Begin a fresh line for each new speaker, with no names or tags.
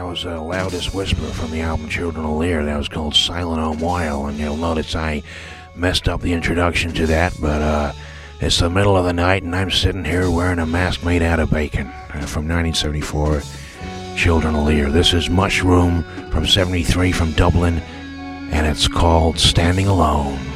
was Loudest Whisper from the album Children of Lear. That was called Silent on While, and you'll notice I messed up the introduction to that, but it's the middle of the night and I'm sitting here wearing a mask made out of bacon from 1974, Children of Lear. This is Mushroom from 73 from Dublin, and it's called Standing Alone.